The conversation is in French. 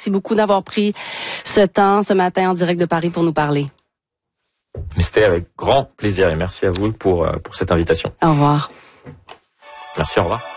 Merci beaucoup d'avoir pris ce temps ce matin en direct de Paris pour nous parler. Mais c'était avec grand plaisir et merci à vous pour cette invitation. Au revoir. Merci, au revoir.